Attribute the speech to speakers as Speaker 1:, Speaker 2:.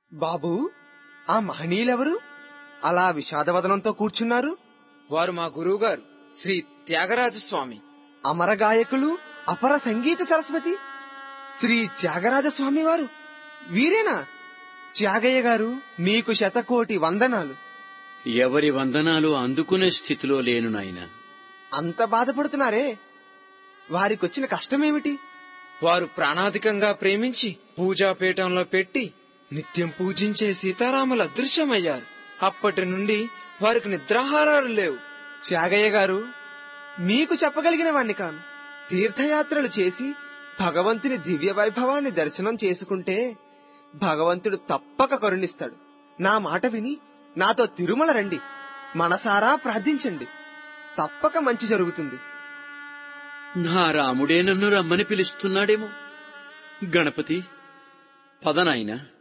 Speaker 1: బాబూ, ఆ మహనీయులెవరు అలా విషాదవదనంతో కూర్చున్నారు?
Speaker 2: వారు మా గురువుగారు శ్రీ త్యాగరాజస్వామి.
Speaker 1: అమర గాయకులు, అపర సంగీత సరస్వతి శ్రీ త్యాగరాజస్వామి వారు వీరేనా? త్యాగయ్య గారు, మీకు శతకోటి వందనాలు.
Speaker 3: ఎవరి వందనాలు అందుకునే స్థితిలో లేను నాయనా.
Speaker 1: అంత బాధపడుతున్నారే, వారికొచ్చిన కష్టమేమిటి?
Speaker 2: వారు ప్రాణాధికంగా ప్రేమించి పూజాపీఠంలో పెట్టి నిత్యం పూజించే సీతారాములు అదృశ్యమయ్యారు. అప్పటి నుండి వారికి నిద్రాహారాలు లేవు.
Speaker 1: త్యాగయ్య గారు, మీకు చెప్పగలిగిన వాణ్ణి కాను. తీర్థయాత్రలు చేసి భగవంతుని దివ్య వైభవాన్ని దర్శనం చేసుకుంటే భగవంతుడు తప్పక కరుణిస్తాడు. నా మాట విని నాతో తిరుమల రండి, మనసారా ప్రార్థించండి, తప్పక మంచి జరుగుతుంది.
Speaker 3: నా రాముడే నన్ను రమ్మని పిలుస్తున్నాడేమో. గణపతి, పద నాయనా.